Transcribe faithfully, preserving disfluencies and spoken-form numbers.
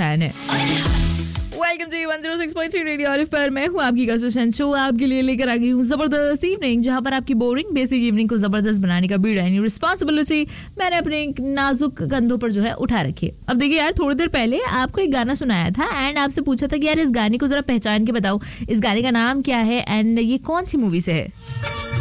Fan है। Welcome to one zero six point three radio olive पर मैं हूँ आपकी कसुशन शो आपके लिए लेकर आ गई हूँ जबरदस्त इवनिंग, जहाँ पर आपकी बोरिंग बेसिक इवनिंग को जबरदस्त बनाने का बीड़ा यानी रिस्पॉन्सिबिलिटी मैंने अपने एक नाजुक कंधों पर जो है उठा रखी है। अब देखिए यार, थोड़ी देर पहले आपको एक गाना सुनाया था एंड आपसे पूछा था कि यार इस गाने को जरा पहचान के बताओ, इस गाने का नाम क्या है एंड ये कौन सी मूवी से है।